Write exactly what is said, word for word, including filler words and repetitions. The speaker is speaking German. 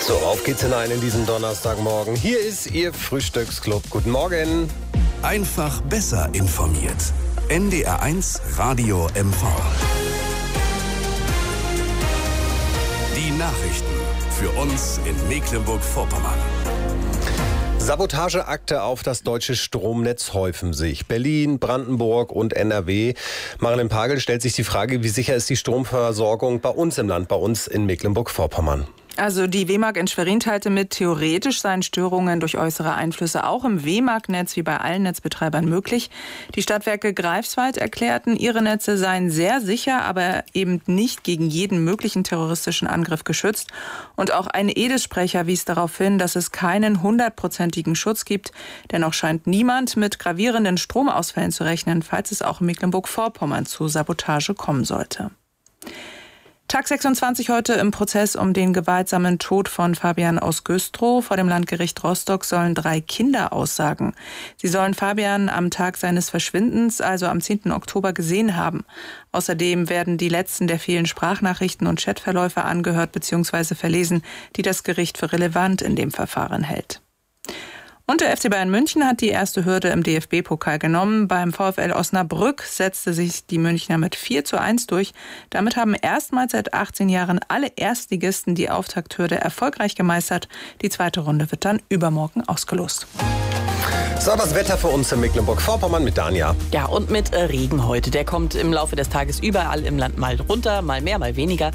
So, auf geht's hinein in diesen Donnerstagmorgen. Hier ist Ihr Frühstücksclub. Guten Morgen. Einfach besser informiert. N D R eins Radio M V. Die Nachrichten für uns in Mecklenburg-Vorpommern. Sabotageakte auf das deutsche Stromnetz häufen sich. Berlin, Brandenburg und N R W. Marilyn Pagel stellt sich die Frage, wie sicher ist die Stromversorgung bei uns im Land, bei uns in Mecklenburg-Vorpommern? Also die W M A G in Schwerin teilte mit, theoretisch seien Störungen durch äußere Einflüsse auch im W M A G-Netz wie bei allen Netzbetreibern möglich. Die Stadtwerke Greifswald erklärten, ihre Netze seien sehr sicher, aber eben nicht gegen jeden möglichen terroristischen Angriff geschützt. Und auch ein E D I S-Sprecher wies darauf hin, dass es keinen hundertprozentigen Schutz gibt. Dennoch scheint niemand mit gravierenden Stromausfällen zu rechnen, falls es auch in Mecklenburg-Vorpommern zu Sabotage kommen sollte. Tag sechsundzwanzig heute im Prozess um den gewaltsamen Tod von Fabian aus Güstrow. Vor dem Landgericht Rostock sollen drei Kinder aussagen. Sie sollen Fabian am Tag seines Verschwindens, also am zehnten Oktober, gesehen haben. Außerdem werden die letzten der vielen Sprachnachrichten und Chatverläufe angehört bzw. verlesen, die das Gericht für relevant in dem Verfahren hält. Und der F C Bayern München hat die erste Hürde im D F B-Pokal genommen. Beim VfL Osnabrück setzte sich die Münchner mit vier zu eins durch. Damit haben erstmals seit achtzehn Jahren alle Erstligisten die Auftakthürde erfolgreich gemeistert. Die zweite Runde wird dann übermorgen ausgelost. So, das Wetter für uns in Mecklenburg-Vorpommern mit Dania. Ja, und mit Regen heute. Der kommt im Laufe des Tages überall im Land mal runter, mal mehr, mal weniger.